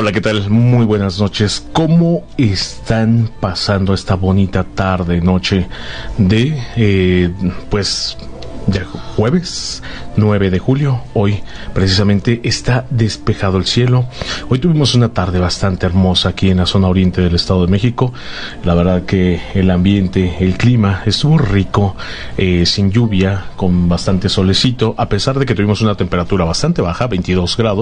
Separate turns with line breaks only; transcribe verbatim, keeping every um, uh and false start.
Hola, ¿qué tal? Muy buenas noches. ¿Cómo están pasando esta bonita tarde, noche de, eh, pues, de jueves nueve de julio? Hoy precisamente está despejado el cielo. Hoy tuvimos una tarde bastante hermosa aquí en la zona oriente del Estado de México. La verdad que el ambiente, el clima estuvo rico, eh, sin lluvia, con bastante solecito, a pesar de que tuvimos una temperatura bastante baja, veintidós grados.